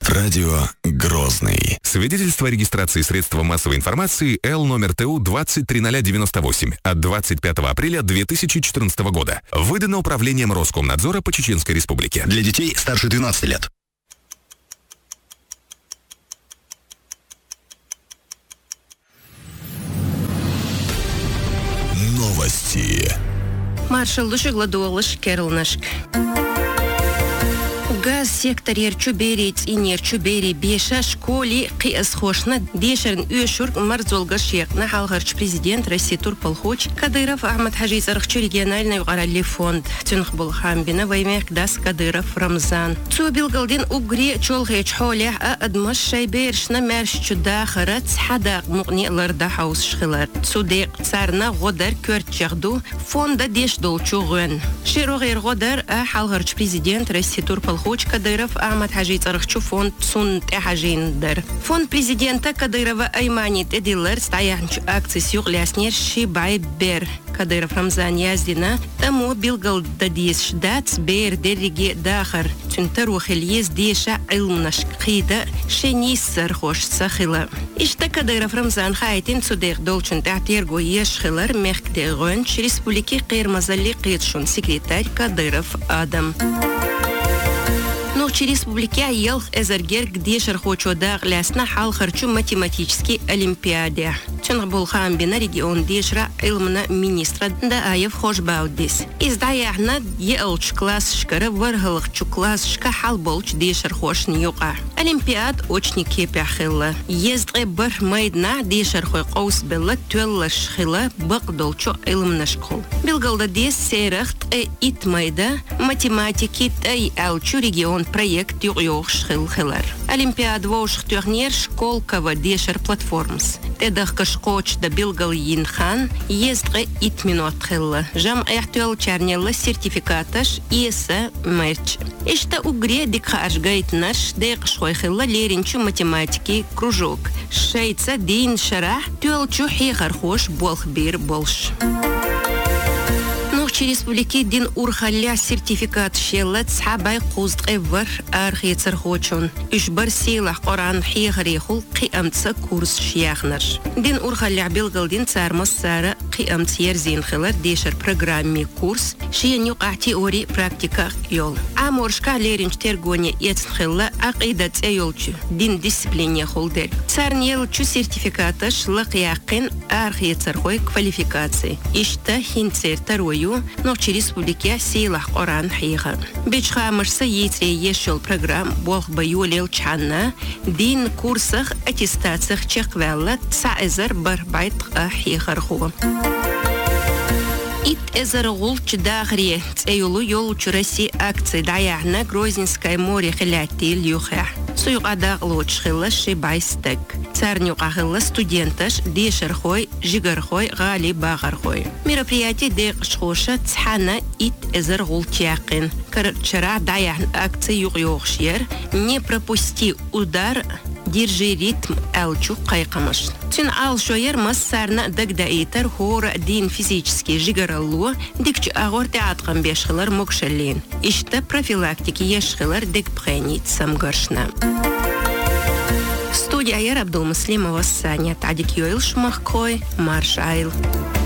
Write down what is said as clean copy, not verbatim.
Радио Грозный. Свидетельство о регистрации средства массовой информации Л номер ТУ 203098 от 25 апреля 2014 года. Выдано Управлением Роскомнадзора по Чеченской Республике. Для детей старше 12 лет. Новости. Маршал Лышегладуалыш Керлнашк. Газ секторер чуберец и нер чубери беша школи қиыз хошна дешерн үйшур марзолгаш яқна халғарч президент России Турпалхоч Кадыров Ахмад Хажиц архчу региональный уғарали фонд тюнх был хамбина ваймех дас Кадыров Рамзан. Цу билгалдин угри чолғеч холях адмаш шайбершна мәрш чуда харац хадақ муғни ларда хаус шхилар. Цу деқ царна ғодар көрт жағду фонда деш долчу ғын. Широғер ғодар халғарч президент России Турпалхоч Кадыров Ахмад Хажиц архчу фонд сун тяжин дар. Фонд президента Кадырова Айманит эдилер стаянч акции сюгляснер шибай бер. Кадыров Рамзан яздина тому билгал дадис шдац бер дериге дахар. Тюнтару хельез деша илмнаш қида шенисар хош сахила. Ишта Кадыров Рамзан хайтин судех долчун тахтирго ешхилар мехте гонч республики Кырмазали қитшун секретарь Кадыров Адам. Ночи республики ел эзергер где шерхочу да глясна хал харчу математический олимпиаде. Чунг был хамбина регион дешра илмна министра да аев хош баудис. Издаяхна елч класс шкара варгалчу класс шка хал болч дешер хош ньюка. Олимпиад очни кепяхила. Ездре бар майдна дешер хой қаус белла туэлла шхила бақдолчу илмна школ. Билгалда дес серахт ит майда математики тай алчу регион проект юг шхилхилар. Олимпиад вош турнир школкова дешер платформс. Тедах кашкоч да билгал йинхан ездре ит минут хилла. Жам эхтуэл чарнелла сертификаташ иеса мерч. Ишта угре дикхаш гайт наш дек шхойхилла леринчу математики кружок. Шейца дин шарах туэлчу хихар хош болох бир больш. Республики дин урхаля сертификат шеллет схабай қуздқ эвар архи цархочун. Ишбар силах Коран хихарихул қиамца курс шияхнар. Дин урхаля билгалдин цармас сара қиамц ерзин хилар дешер программе курс шиен юқа теория практика йол. Аморшка леринч тергоне ецхилла ақида цейолчу дин дисциплине холдер. Царнелчу сертификаташ лақияқин архи цархой квалификации. Ишта хинцер тарою Ночи республики силах Коран хиха. Бичха марса етре ешел программ бог баюлел чанна дин курсах аттестациях чеквелла цаэзер барбайт хихар хуа. Ит эзергул чдагри цеюлу йол чураси акции даяхна Грозненское море хилятил юха. Суюгада лочхилла шибайстек. Царнюкахилла студенташ дешерхой, жигархой, гали багархой. Мероприятие декшхоша цхана ит эзергул чякин. Карчара даяхн акции югшер. Не пропусти удар. Держи ритм алчу кайкамыш. Тин ал шоер массарна дагдаитер хора дин физический жигараллу дикчу агор театкан бешхилар мокшалин. Ишта профилактики ешхилар дикпхенит самгаршна. Студия Абдулмуслимова Саня Тадик Йоил Шмахкой Маршайл.